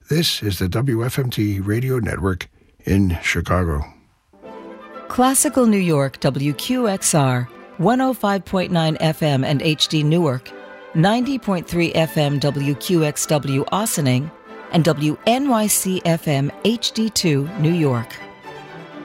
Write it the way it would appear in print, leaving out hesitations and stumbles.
This is the WFMT Radio Network in Chicago. Classical New York, WQXR, 105.9 FM and HD Newark, 90.3 FM WQXW Ossining, and WNYC FM HD2 New York.